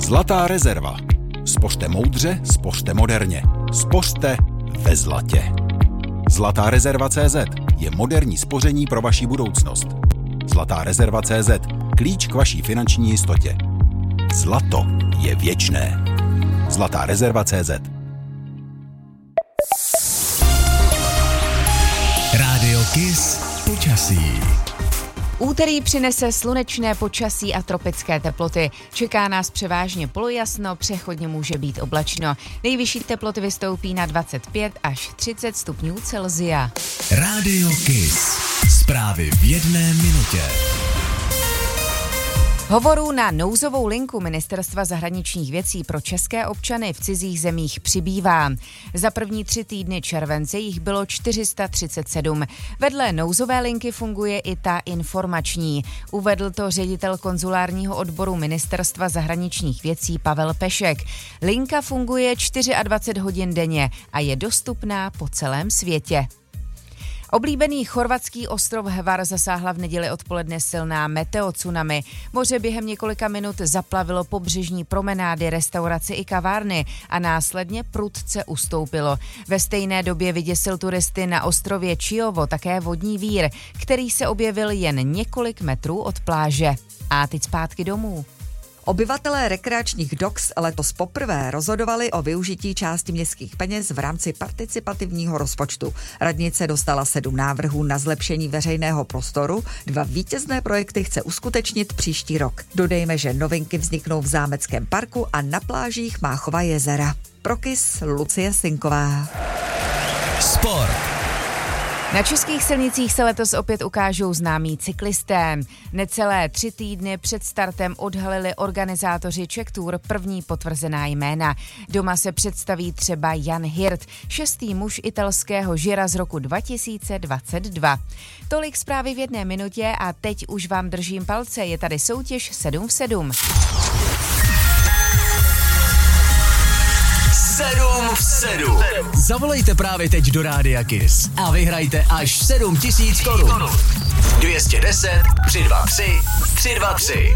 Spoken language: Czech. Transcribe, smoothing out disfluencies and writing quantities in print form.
Zlatá rezerva. Spořte moudře, spořte moderně. Spořte ve zlatě. Zlatá rezerva.cz je moderní spoření pro vaši budoucnost. Zlatá rezerva.cz. Klíč k vaší finanční jistotě. Zlato je věčné. Zlatá rezerva.cz. Rádio Kiss počasí. Úterý přinese slunečné počasí a tropické teploty. Čeká nás převážně polojasno, přechodně může být oblačno. Nejvyšší teploty vystoupí na 25 až 30 stupňů Celsia. Rádio Kiss. Zprávy v jedné minutě. Hovorů na nouzovou linku Ministerstva zahraničních věcí pro české občany v cizích zemích přibývá. Za první 3 týdny července jich bylo 437. Vedle nouzové linky funguje i ta informační. Uvedl to ředitel konzulárního odboru Ministerstva zahraničních věcí Pavel Pešek. Linka funguje 24 hodin denně a je dostupná po celém světě. Oblíbený chorvatský ostrov Hvar zasáhla v neděli odpoledne silná meteotsunami. Moře během několika minut zaplavilo pobřežní promenády, restaurace i kavárny a následně prudce ustoupilo. Ve stejné době vyděsil turisty na ostrově Čiovo také vodní vír, který se objevil jen několik metrů od pláže. A teď zpátky domů. Obyvatelé rekreačních doks letos poprvé rozhodovali o využití části městských peněz v rámci participativního rozpočtu. Radnice dostala 7 návrhů na zlepšení veřejného prostoru, 2 vítězné projekty chce uskutečnit příští rok. Dodejme, že novinky vzniknou v Zámeckém parku a na plážích Máchova jezera. Pro Kiss Lucie Sinková. Sport. Na českých silnicích se letos opět ukážou známí cyklisté. Necelé 3 týdny před startem odhalili organizátoři Czech Tour první potvrzená jména. Doma se představí třeba Jan Hirt, 6. muž italského Gira z roku 2022. Tolik zprávy v jedné minutě a teď už vám držím palce, je tady soutěž 7 v 7. 7 v 7. Zavolejte právě teď do Rádia Kiss a vyhrajte až 7 000 korun. 210 323 323.